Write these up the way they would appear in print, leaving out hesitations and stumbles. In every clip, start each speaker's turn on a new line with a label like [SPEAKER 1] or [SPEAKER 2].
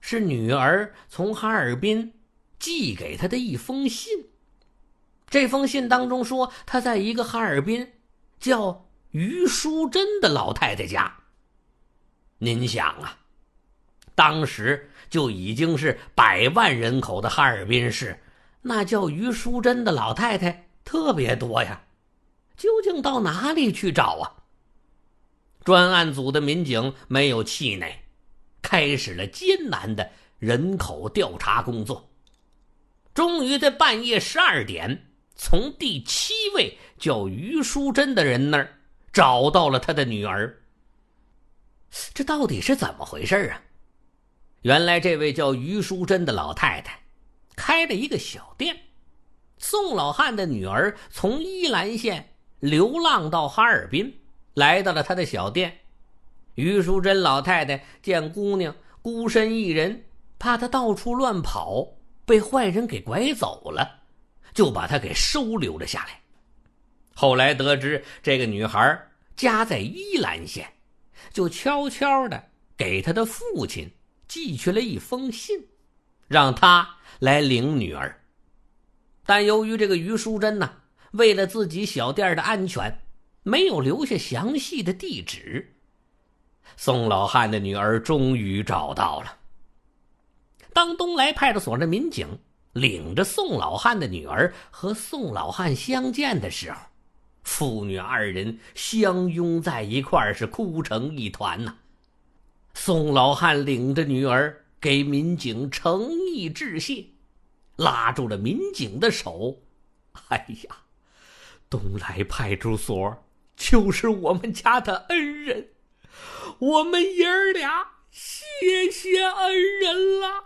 [SPEAKER 1] 是女儿从哈尔滨寄给他的一封信。这封信当中说，他在一个哈尔滨叫于淑珍的老太太家。您想啊，当时就已经是100万人口的哈尔滨市，那叫于淑珍的老太太特别多呀，究竟到哪里去找啊？专案组的民警没有气馁，开始了艰难的人口调查工作。终于在半夜12点，从第7位叫于淑珍的人那儿找到了他的女儿。这到底是怎么回事啊？原来这位叫于淑珍的老太太开了一个小店，宋老汉的女儿从依兰县流浪到哈尔滨，来到了他的小店。于淑珍老太太见姑娘孤身一人，怕她到处乱跑被坏人给拐走了，就把她给收留了下来。后来得知这个女孩家在依兰县，就悄悄地给她的父亲寄去了一封信，让他来领女儿。但由于这个于淑珍呢，为了自己小店的安全，没有留下详细的地址。宋老汉的女儿终于找到了。当东来派出所的民警领着宋老汉的女儿和宋老汉相见的时候，父女二人相拥在一块儿，是哭成一团呐。宋老汉领着女儿给民警诚意致谢，拉住了民警的手。哎呀，东来派出所就是我们家的恩人，我们爷儿俩谢谢恩人了。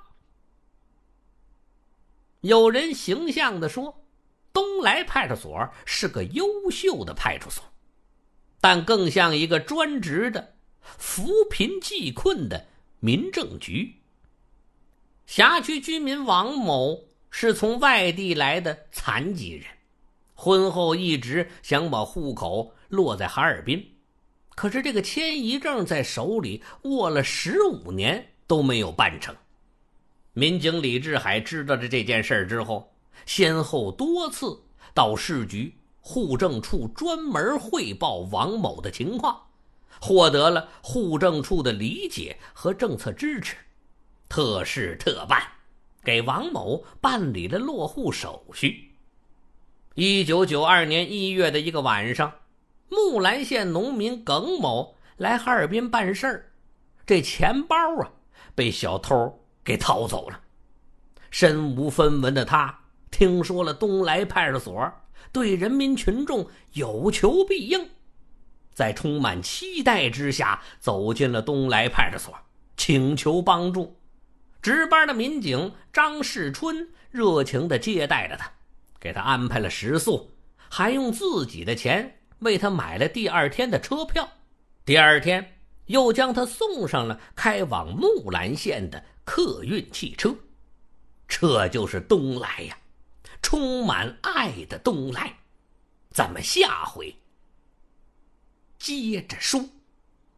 [SPEAKER 1] 有人形象地说，东来派出所是个优秀的派出所，但更像一个专职的扶贫济困的民政局。辖区居民王某是从外地来的残疾人，婚后一直想把户口落在哈尔滨，可是这个迁移证在手里握了15年都没有办成。民警李志海知道了这件事之后，先后多次到市局户政处专门汇报王某的情况，获得了户政处的理解和政策支持，特事特办，给王某办理了落户手续。1992年1月的一个晚上，木兰县农民耿某来哈尔滨办事儿，这钱包被小偷给掏走了。身无分文的他听说了东来派出所对人民群众有求必应，在充满期待之下走进了东来派出所，请求帮助。值班的民警张世春热情地接待了他，给他安排了食宿，还用自己的钱为他买了第2天的车票。第2天又将他送上了开往木兰县的客运汽车。这就是东来呀，充满爱的东来。咱们下回接着说。